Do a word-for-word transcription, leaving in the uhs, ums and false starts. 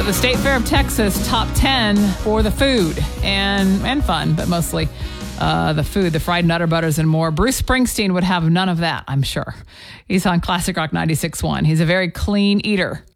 the State Fair of Texas top ten for the food and, and fun, but mostly uh, the food, the fried Nutter Butters and more. Bruce Springsteen would have none of that, I'm sure. He's on Classic Rock ninety-six point one. He's a very clean eater.